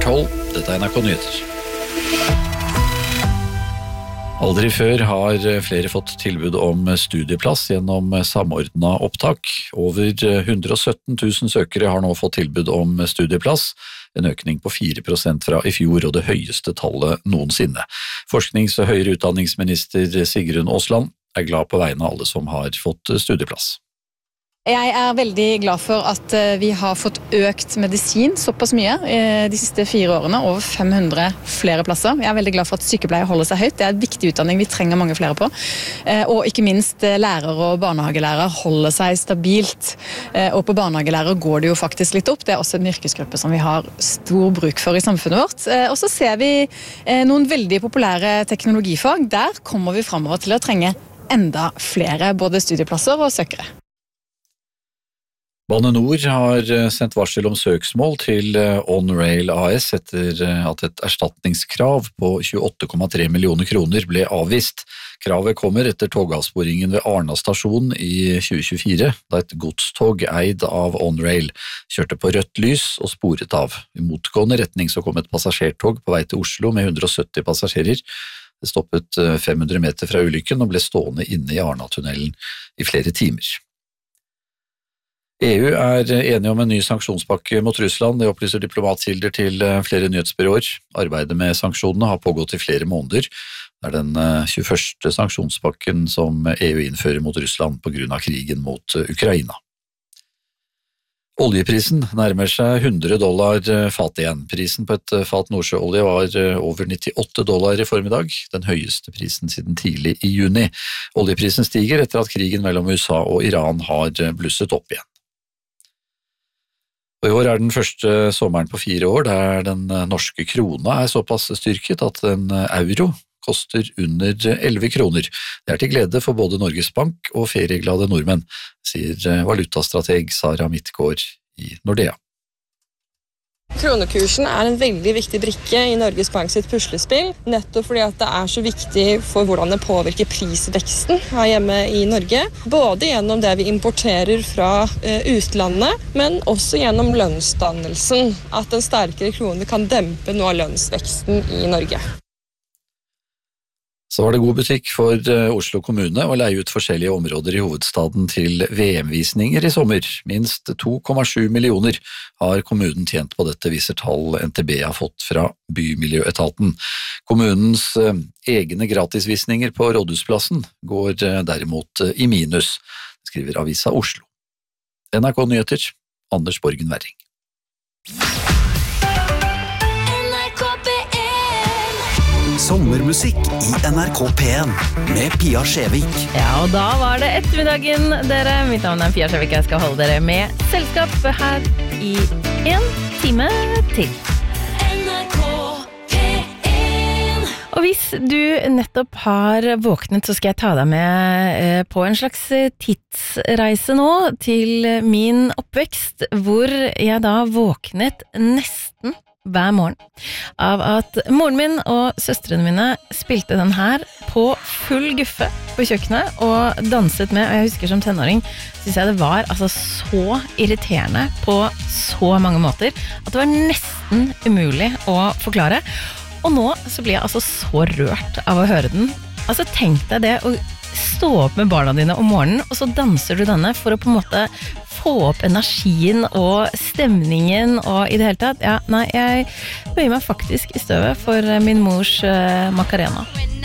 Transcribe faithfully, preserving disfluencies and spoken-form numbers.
tolv. Dette er N R K Nyheter. Aldri før har flere fått tilbud om studieplass gjennom samordnet opptak. Over hundre og sytten tusen søkere har nå fått tilbud om studieplass, en økning på fire prosent fra i fjor og det høyeste tallet noensinne. Forsknings- og høyere utdanningsminister Sigrun Aasland er glad på vegne av alle som har fått studieplass. Jeg er veldig glad for at vi har fått økt medisin såpass mye de siste fire årene, over fem hundre flere plasser. Jeg er veldig glad for at sykepleier holder seg høyt. Det er en viktig utdanning vi trenger mange flere på. Og ikke minst lærer og barnehagelærer holder seg stabilt. Og på barnehagelærer går det jo faktisk litt opp. Det er også en yrkesgruppe som vi har stor bruk for i samfunnet vårt. Og så ser vi noen veldig populære teknologifag. Der kommer vi fremover til å trenge enda flere både studieplasser og søkere. Bane Nor har sendt varsel om søksmål til OnRail A S etter at et erstatningskrav på tjueåtte komma tre millioner kroner ble avvist. Kravet kommer etter togavsporingen ved Arna stasjon i tjue tjuefire, da et godstog eid av OnRail kjørte på rødt lys og sporet av. I motgående retning så kom et passasjertog på vei til Oslo med hundre og sytti passasjerer. Det stoppet fem hundre meter fra ulykken og ble stående inne i Arna-tunnelen i flere timer. E U er enige om en ny sanksjonspakke mot Russland, det opplyser diplomatkilder til flere nyhetsbyråer. Arbeidet med sanksjonene har pågått i flere måneder. Det er den tjueførste sanksjonspakken som E U innfører mot Russland på grunn av krigen mot Ukraina. Oljeprisen nærmer seg hundre dollar fat igjen. Prisen på et fat nordsjøolje var over nittiåtte dollar i formiddag, den høyeste prisen siden tidlig i juni. Oljeprisen stiger etter at krigen mellom U S A og Iran har blusset opp igjen. Og i år er den første sommeren på fire år der den norske krona er såpass styrket at en euro koster under elleve kroner. Det er til glede for både Norges Bank og ferieglade nordmenn, sier valutastrateg Sara Midtgaard i Nordea. Kronekursen er en veldig viktig brikke i Norges Bank sitt puslespill, nettopp fordi at det er så viktig for hvordan det påvirker prisveksten her hjemme i Norge, både gjennom det vi importerer fra utlandet, men også gjennom lønnsdannelsen, at en sterkere krone kan dempe noe av lønnsveksten i Norge. Så var det god butikk for Oslo kommune å leie ut forskjellige områder i hovedstaden til V M-visninger i sommer. Minst to komma sju millioner har kommunen tjent på dette, viser tall N T B har fått fra Bymiljøetaten. Kommunens egne gratisvisninger på Rådhusplassen går derimot i minus, skriver Avisa Oslo. N R K Nyheter, Anders Borgen Werring. Sommermusikk i N R K P en med Pia Skjevik. Ja, og da var det ettermiddagen, dere. Mitt navn er Pia Skjevik. Jeg skal holde dere med selskap her i en time til. N R K P en. Og hvis du nettopp har våknet, så skal jeg ta deg med på en slags tidsreise nå til min oppvekst, hvor jeg da våknet nesten hver morgen av at moren min og søstrene mine spilte den her på full guffe på kjøkkenet og danset med, og jeg husker som tenåring synes jeg det var altså så irriterende på så mange måter at det var nesten umulig å forklare, og nå så blir jeg altså så rørt av å høre den. Altså tenk deg det å stå opp med barna dine om morgenen, og så danser du denne for å på en måte få opp energien og stemningen og i det hele tatt. Ja, nei, jeg bøyer meg faktisk i støvet for min mors uh, Macarena.